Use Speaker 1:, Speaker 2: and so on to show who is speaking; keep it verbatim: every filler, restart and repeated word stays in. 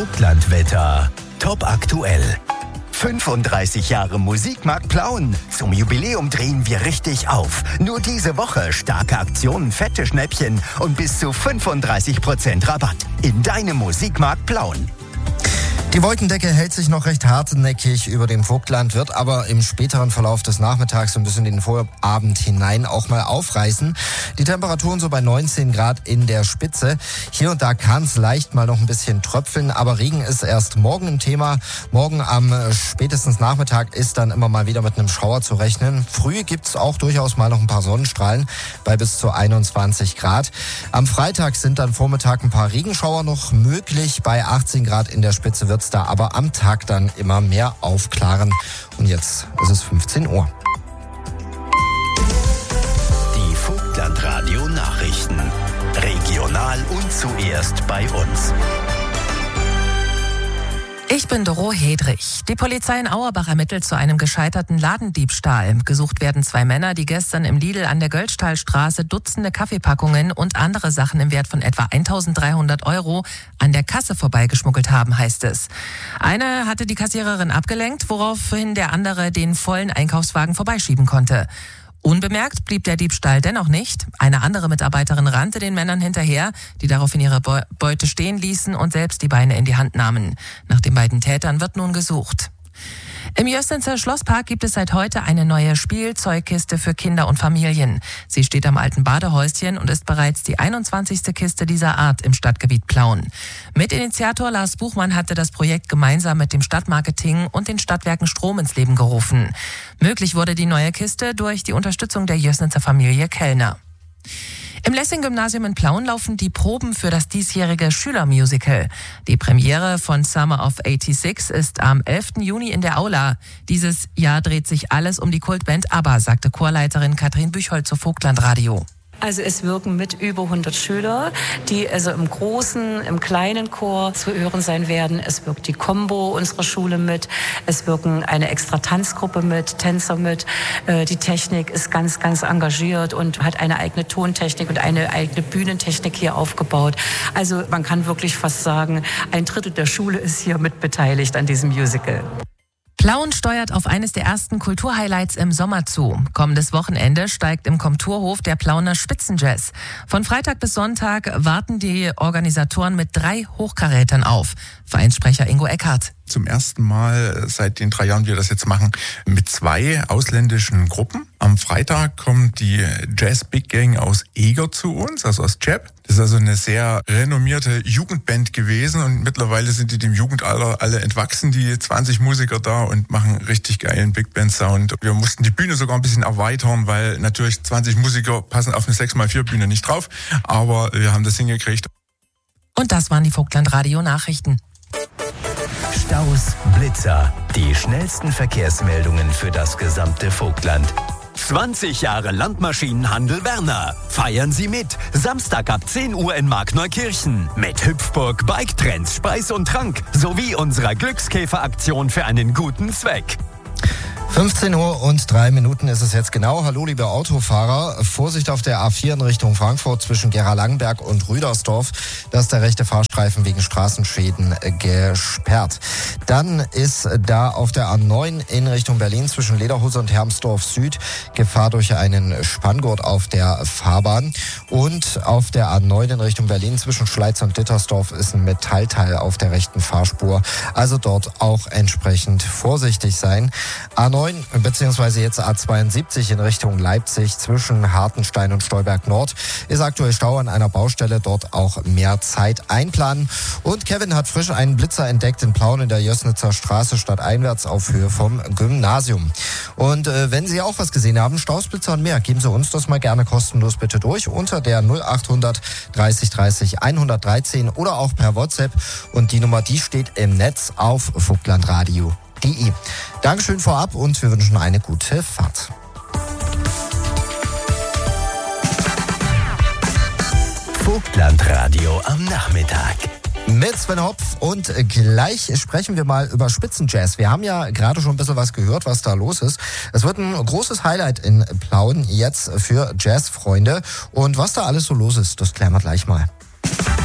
Speaker 1: Vogtlandwetter. Top aktuell. fünfunddreißig Jahre Musikmarkt Plauen. Zum Jubiläum drehen wir richtig auf. Nur diese Woche starke Aktionen, fette Schnäppchen und bis zu fünfunddreißig Prozent Rabatt in deinem Musikmarkt Plauen.
Speaker 2: Die Wolkendecke hält sich noch recht hartnäckig über dem Vogtland, wird aber im späteren Verlauf des Nachmittags und bis in den Vorabend hinein auch mal aufreißen. Die Temperaturen so bei neunzehn Grad in der Spitze. Hier und da kann es leicht mal noch ein bisschen tröpfeln, aber Regen ist erst morgen ein Thema. Morgen am spätestens Nachmittag ist dann immer mal wieder mit einem Schauer zu rechnen. Früh gibt es auch durchaus mal noch ein paar Sonnenstrahlen bei bis zu einundzwanzig Grad. Am Freitag sind dann Vormittag ein paar Regenschauer noch möglich. Bei achtzehn Grad in der Spitze wird da aber am Tag dann immer mehr aufklaren. Und jetzt ist es fünfzehn Uhr.
Speaker 1: Die Vogtlandradio Nachrichten. Regional und zuerst bei uns.
Speaker 3: Ich bin Doro Hedrich. Die Polizei in Auerbach ermittelt zu einem gescheiterten Ladendiebstahl. Gesucht werden zwei Männer, die gestern im Lidl an der Göldstallstraße Dutzende Kaffeepackungen und andere Sachen im Wert von etwa eintausenddreihundert Euro an der Kasse vorbeigeschmuggelt haben, heißt es. Eine hatte die Kassiererin abgelenkt, woraufhin der andere den vollen Einkaufswagen vorbeischieben konnte. Unbemerkt blieb der Diebstahl dennoch nicht. Eine andere Mitarbeiterin rannte den Männern hinterher, die daraufhin ihre Beute stehen ließen und selbst die Beine in die Hand nahmen. Nach den beiden Tätern wird nun gesucht. Im Jößnitzer Schlosspark gibt es seit heute eine neue Spielzeugkiste für Kinder und Familien. Sie steht am alten Badehäuschen und ist bereits die einundzwanzigste Kiste dieser Art im Stadtgebiet Plauen. Mitinitiator Lars Buchmann hatte das Projekt gemeinsam mit dem Stadtmarketing und den Stadtwerken Strom ins Leben gerufen. Möglich wurde die neue Kiste durch die Unterstützung der Jößnitzer Familie Kellner. Im Lessing-Gymnasium in Plauen laufen die Proben für das diesjährige Schülermusical. Die Premiere von Summer of sechsundachtzig ist am elften Juni in der Aula. Dieses Jahr dreht sich alles um die Kultband ABBA, sagte Chorleiterin Katrin Büchholz zu Vogtlandradio.
Speaker 4: Also es wirken mit über hundert Schüler, die also im großen, im kleinen Chor zu hören sein werden. Es wirkt die Combo unserer Schule mit. Es wirken eine extra Tanzgruppe mit, Tänzer mit. Die Technik ist ganz, ganz engagiert und hat eine eigene Tontechnik und eine eigene Bühnentechnik hier aufgebaut. Also man kann wirklich fast sagen, ein Drittel der Schule ist hier mit beteiligt an diesem Musical.
Speaker 3: Plauen steuert auf eines der ersten Kulturhighlights im Sommer zu. Kommendes Wochenende steigt im Komturhof der Plauner Spitzenjazz. Von Freitag bis Sonntag warten die Organisatoren mit drei Hochkarätern auf. Vereinssprecher Ingo Eckhardt.
Speaker 5: Zum ersten Mal seit den drei Jahren, wie wir das jetzt machen, mit zwei ausländischen Gruppen. Am Freitag kommt die Jazz Big Gang aus Eger zu uns, also aus Cheb. Das ist also eine sehr renommierte Jugendband gewesen und mittlerweile sind die dem Jugendalter alle entwachsen, die zwanzig Musiker da und machen richtig geilen Big Band Sound. Wir mussten die Bühne sogar ein bisschen erweitern, weil natürlich zwanzig Musiker passen auf eine sechs mal vier Bühne nicht drauf, aber wir haben das hingekriegt.
Speaker 3: Und das waren die Vogtlandradio Nachrichten.
Speaker 1: Staus, Blitzer, die schnellsten Verkehrsmeldungen für das gesamte Vogtland. zwanzig Jahre Landmaschinenhandel Werner. Feiern Sie mit. Samstag ab zehn Uhr in Markneukirchen. Mit Hüpfburg, Bike-Trends, Speis und Trank sowie unserer Glückskäferaktion für einen guten Zweck.
Speaker 2: fünfzehn Uhr und drei Minuten ist es jetzt genau. Hallo liebe Autofahrer, Vorsicht auf der A vier in Richtung Frankfurt zwischen Gera-Langenberg und Rüdersdorf. Da ist der rechte Fahrstreifen wegen Straßenschäden gesperrt. Dann ist da auf der A neun in Richtung Berlin zwischen Lederhose und Hermsdorf Süd Gefahr durch einen Spanngurt auf der Fahrbahn. Und auf der A neun in Richtung Berlin zwischen Schleiz und Dittersdorf ist ein Metallteil auf der rechten Fahrspur. Also dort auch entsprechend vorsichtig sein. A neun beziehungsweise jetzt A zweiundsiebzig in Richtung Leipzig zwischen Hartenstein und Stolberg Nord ist aktuell Stau an einer Baustelle, dort auch mehr Zeit einplanen. Und Kevin hat frisch einen Blitzer entdeckt in Plauen in der Jößnitzer Straße stadteinwärts auf Höhe vom Gymnasium. Und äh, wenn Sie auch was gesehen haben, Staus, Blitzer und mehr, geben Sie uns das mal gerne kostenlos bitte durch unter der null achthundert dreißig dreißig hundertdreizehn oder auch per WhatsApp. Und die Nummer, die steht im Netz auf vogtlandradio. Dankeschön vorab und wir wünschen eine gute Fahrt.
Speaker 1: Vogtlandradio am Nachmittag.
Speaker 2: Mit Sven Hopf und gleich sprechen wir mal über Spitzenjazz. Wir haben ja gerade schon ein bisschen was gehört, was da los ist. Es wird ein großes Highlight in Plauen jetzt für Jazzfreunde. Und was da alles so los ist, das klären wir gleich mal.